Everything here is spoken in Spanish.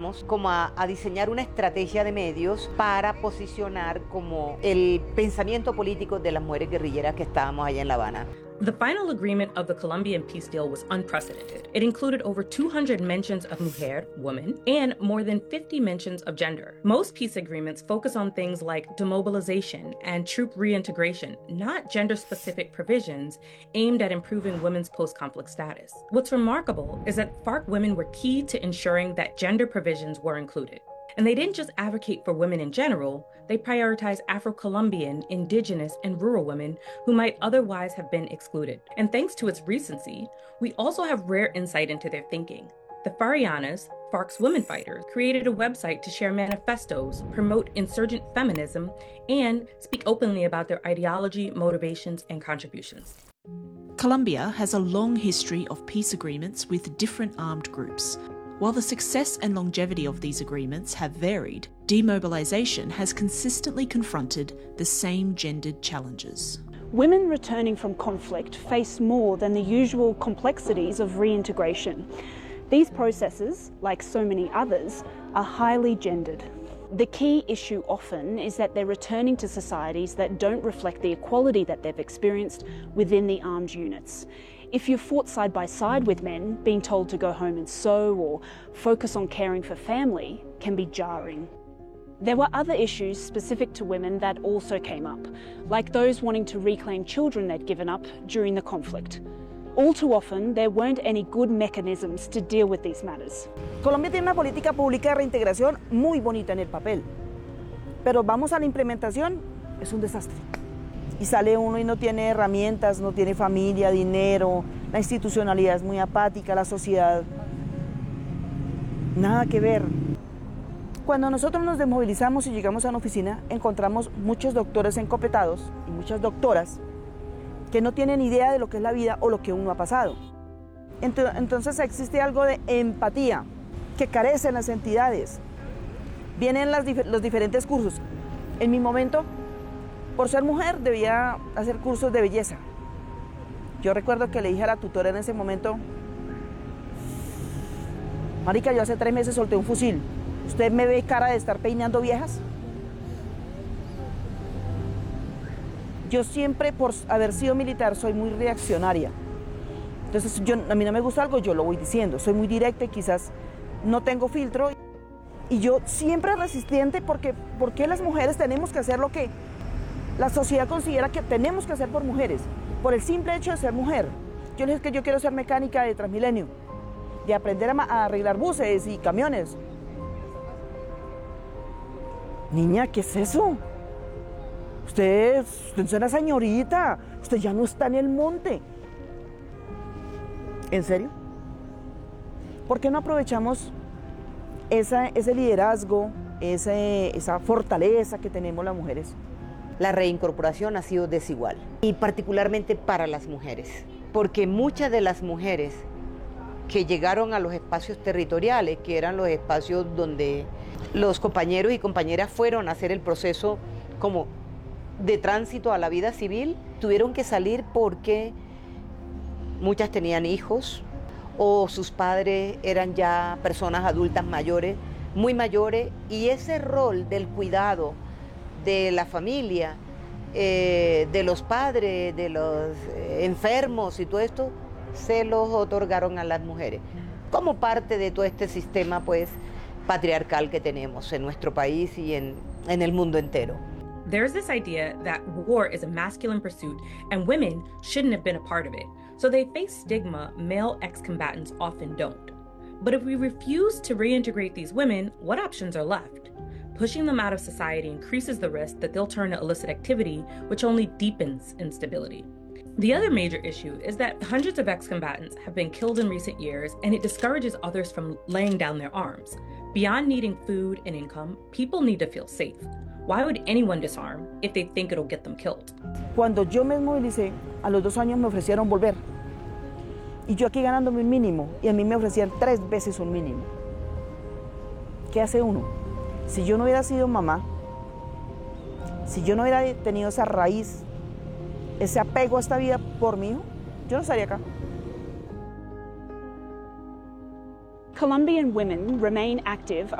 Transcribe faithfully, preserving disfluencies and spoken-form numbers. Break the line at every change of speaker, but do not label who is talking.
comenzamos como a, a diseñar una estrategia de medios para posicionar como el pensamiento político de las mujeres guerrilleras que estábamos allá en La Habana.
The final agreement of the Colombian peace deal was unprecedented. It included over two hundred mentions of mujer, woman, and more than fifty mentions of gender. Most peace agreements focus on things like demobilization and troop reintegration, not gender-specific provisions aimed at improving women's post-conflict status. What's remarkable is that FARC women were key to ensuring that gender provisions were included. And they didn't just advocate for women in general, they prioritized Afro-Colombian, indigenous, and rural women who might otherwise have been excluded. And thanks to its recency, we also have rare insight into their thinking. The Farianas, FARC's women fighters, created a website to share manifestos, promote insurgent feminism, and speak openly about their ideology, motivations, and contributions.
Colombia has a long history of peace agreements with different armed groups. While the success and longevity of these agreements have varied, demobilisation has consistently confronted the same gendered challenges.
Women returning from conflict face more than the usual complexities of reintegration. These processes, like so many others, are highly gendered. The key issue often is that they're returning to societies that don't reflect the equality that they've experienced within the armed units. If you've fought side by side with men, being told to go home and sew or focus on caring for family can be jarring. There were other issues specific to women that also came up, like those wanting to reclaim children they'd given up during the conflict. All too often, there weren't any good mechanisms to deal with these matters.
Colombia tiene una política pública de reintegración muy bonita en el papel, pero vamos a la implementación, es un desastre. Y sale uno y no tiene herramientas, no tiene familia, dinero, la institucionalidad es muy apática, la sociedad, nada que ver. Cuando nosotros nos desmovilizamos y llegamos a una oficina, encontramos muchos doctores encopetados y muchas doctoras que no tienen idea de lo que es la vida o lo que uno ha pasado. Entonces existe algo de empatía que carecen las entidades. Vienen las, los diferentes cursos. En mi momento, por ser mujer, debía hacer cursos de belleza. Yo recuerdo que le dije a la tutora en ese momento, marica, yo hace tres meses solté un fusil. ¿Usted me ve cara de estar peinando viejas? Yo siempre, por haber sido militar, soy muy reaccionaria. Entonces, yo, a mí no me gusta algo, yo lo voy diciendo. Soy muy directa y quizás no tengo filtro. Y yo siempre resistente porque, porque las mujeres tenemos que hacer lo que la sociedad considera que tenemos que hacer por mujeres, por el simple hecho de ser mujer. Yo les dije que yo quiero ser mecánica de Transmilenio, de aprender a, a arreglar buses y camiones. Niña, ¿qué es eso? Usted, usted es una señorita, usted ya no está en el monte. ¿En serio? ¿Por qué no aprovechamos esa, ese liderazgo, ese, esa fortaleza que tenemos las mujeres?
La reincorporación ha sido desigual, y particularmente para las mujeres, porque muchas de las mujeres que llegaron a los espacios territoriales, que eran los espacios donde los compañeros y compañeras fueron a hacer el proceso como de tránsito a la vida civil, tuvieron que salir porque muchas tenían hijos o sus padres eran ya personas adultas mayores, muy mayores, y ese rol del cuidado de la familia, eh, de los padres, de los eh, enfermos y todo esto, se los otorgaron a las mujeres, como parte de todo este sistema pues patriarcal que tenemos en nuestro país y en, en el mundo entero.
There's this idea that war is a masculine pursuit and women shouldn't have been a part of it, so they face stigma male ex-combatants often don't. But if we refuse to reintegrate these women, what options are left? Pushing them out of society increases the risk that they'll turn to illicit activity, which only deepens instability. The other major issue is that hundreds of ex-combatants have been killed in recent years, and it discourages others from laying down their arms. Beyond needing food and income, people need to feel safe. Why would anyone disarm if they think it'll get them killed?
Cuando yo me movilicé, a los dos años me ofrecieron volver. Y yo aquí ganándome un mínimo, y a mí me ofrecían tres veces un mínimo. ¿Qué hace uno? Si yo no hubiera sido mamá, si yo no hubiera tenido esa raíz, ese apego a esta vida por mi hijo, yo no estaría acá.
Colombian women remain active